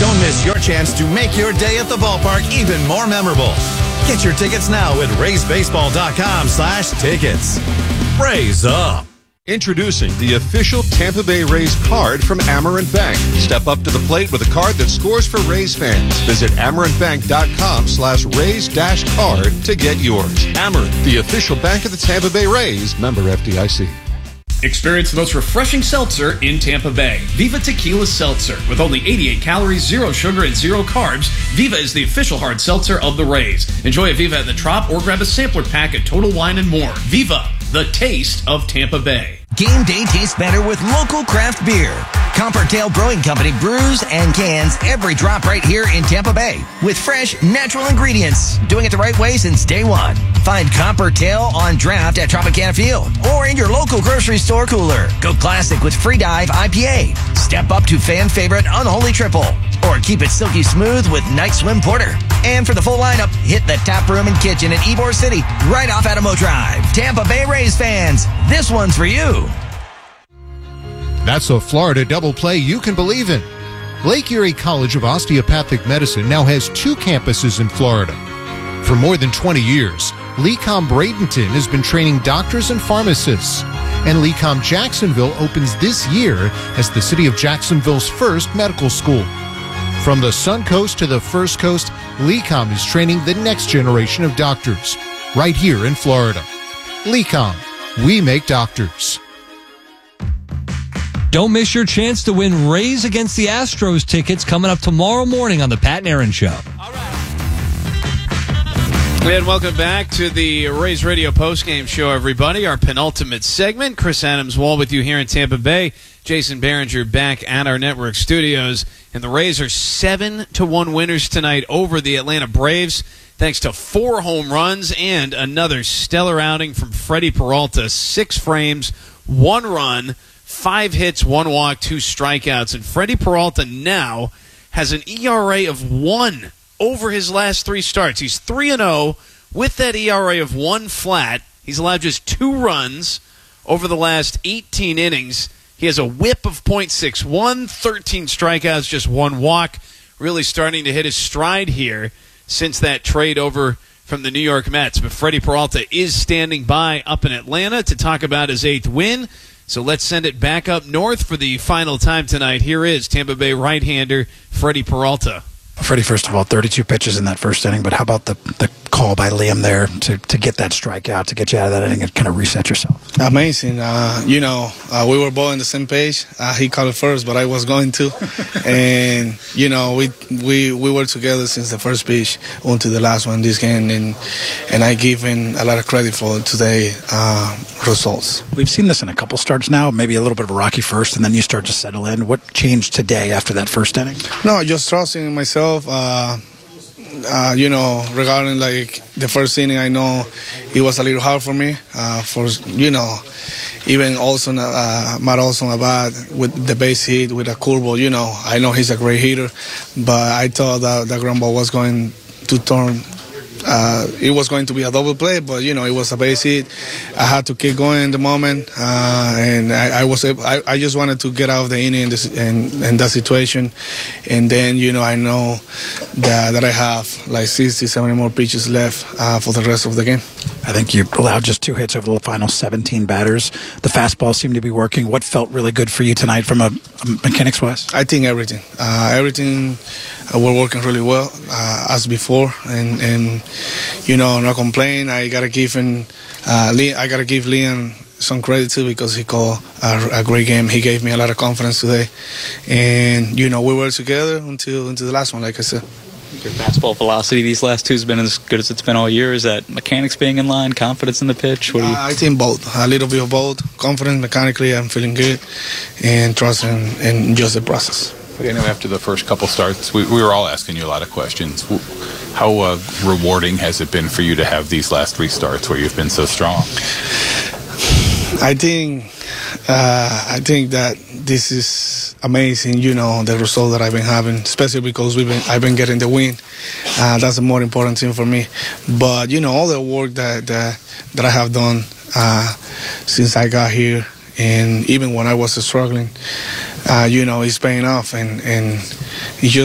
Don't miss your chance to make your day at the ballpark even more memorable. Get your tickets now at RaysBaseball.com/tickets. Raise up. Introducing the official Tampa Bay Rays card from Amerant Bank. Step up to the plate with a card that scores for Rays fans. Visit amerantbank.com/Rays-card to get yours. Amerant, the official bank of the Tampa Bay Rays. Member FDIC. Experience the most refreshing seltzer in Tampa Bay. Viva Tequila Seltzer. With only 88 calories, 0 sugar, and 0 carbs, Viva is the official hard seltzer of the Rays. Enjoy a Viva at the Trop or grab a sampler pack at Total Wine & More. Viva, the taste of Tampa Bay. Game day tastes better with local craft beer. Coppertail Brewing Company brews and cans every drop right here in Tampa Bay with fresh, natural ingredients. Doing it the right way since day one. Find Coppertail on draft at Tropicana Field or in your local grocery store cooler. Go classic with Free Dive IPA. Step up to fan favorite Unholy Triple. Or keep it silky smooth with Night Swim Porter. And for the full lineup, hit the tap room and kitchen in Ybor City, right off Adamo Drive. Tampa Bay Rays fans, this one's for you. That's a Florida double play you can believe in. Lake Erie College of Osteopathic Medicine now has 2 campuses in Florida. For more than 20 years, LECOM Bradenton has been training doctors and pharmacists. And LECOM Jacksonville opens this year as the city of Jacksonville's first medical school. From the Sun Coast to the First Coast, LECOM is training the next generation of doctors right here in Florida. LECOM, we make doctors. Don't miss your chance to win Rays against the Astros tickets coming up tomorrow morning on the Pat and Aaron Show. All right. And welcome back to the Rays Radio postgame show, everybody. Our penultimate segment. Chris Adams-Wall with you here in Tampa Bay. Jason Behringer back at our network studios. And the Rays are 7-1 winners tonight over the Atlanta Braves, thanks to 4 home runs and another stellar outing from Freddie Peralta. 6 frames, 1 run, 5 hits, 1 walk, 2 strikeouts. And Freddie Peralta now has an ERA of 1 over his last 3 starts. He's 3-0 with that ERA of 1 flat. He's allowed just 2 runs over the last 18 innings. He has a whip of .61, 13 strikeouts, just 1 walk. Really starting to hit his stride here since that trade over from the New York Mets. But Freddie Peralta is standing by up in Atlanta to talk about his 8th win. So let's send it back up north for the final time tonight. Here is Tampa Bay right-hander Freddie Peralta. Freddie, first of all, 32 pitches in that first inning, but how about the call by Liam there to get that strikeout, to get you out of that inning and kind of reset yourself? Amazing. We were both on the same page. He called it first, but I was going to. And, we were together since the first pitch onto the last one this game, and I give him a lot of credit for today's results. We've seen this in a couple starts now, maybe a little bit of a rocky first, and then you start to settle in. What changed today after that first inning? No, just trusting in myself. Regarding like the first inning, I know it was a little hard for me. Even Olson, Matt Olson about with the base hit with a curveball. I know he's a great hitter, but I thought that the ground ball was going to turn. It was going to be a double play, but it was a base hit. I had to keep going in the moment, and I just wanted to get out of the inning in that situation, and then I know that I have like 60, 70 more pitches left for the rest of the game. I think you allowed just 2 hits over the final 17 batters. The fastball seemed to be working. What felt really good for you tonight from a mechanics-wise? I think everything. We're working really well as before, and no complaint. I gotta give Liam some credit too, because he called a great game. He gave me a lot of confidence today, and we were together until the last one, like I said. Your fastball velocity these last 2 has been as good as it's been all year. Is that mechanics being in line, confidence in the pitch? I think both. A little bit of both. Confidence, mechanically, I'm feeling good, and trusting in just the process. But after the first couple starts, we were all asking you a lot of questions. How rewarding has it been for you to have these last 3 starts where you've been so strong? I think that this is amazing, the result that I've been having, especially because I've been getting the win. That's the more important thing for me. But, all the work that I have done since I got here, and even when I was struggling, it's paying off, and it's just